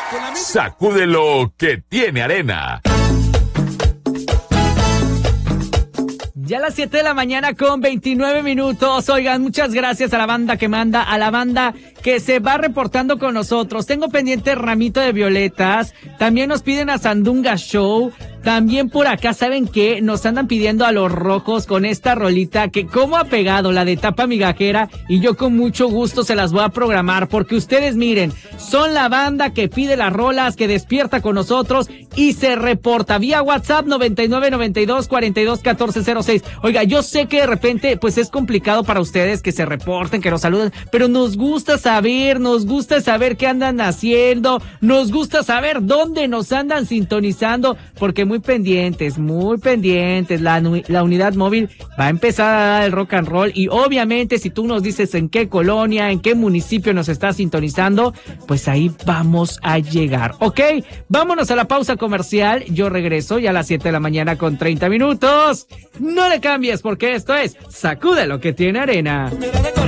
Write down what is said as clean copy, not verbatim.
Sacúdelo que tiene arena. Ya a las 7 de la mañana con 29 minutos. Oigan, muchas gracias a la banda que manda, a la banda que se va reportando con nosotros. Tengo pendiente Ramito de Violetas. También nos piden a Sandunga Show. También por acá, ¿saben qué? Nos andan pidiendo a Los Rojos con esta rolita que cómo ha pegado, la de Tapa Migajera, y yo con mucho gusto se las voy a programar porque ustedes miren, son la banda que pide las rolas, que despierta con nosotros y se reporta vía WhatsApp 9992421406. Oiga, yo sé que de repente pues es complicado para ustedes que se reporten, que nos saluden, pero nos gusta saber qué andan haciendo, nos gusta saber dónde nos andan sintonizando, porque muy pendientes, la unidad móvil va a empezar a dar el rock and roll y obviamente si tú nos dices en qué colonia, en qué municipio nos estás sintonizando, pues ahí vamos a llegar, ¿ok? Vámonos a la pausa comercial, yo regreso ya a las 7 de la mañana con 30 minutos. No le cambies porque esto es Sacude lo que tiene arena.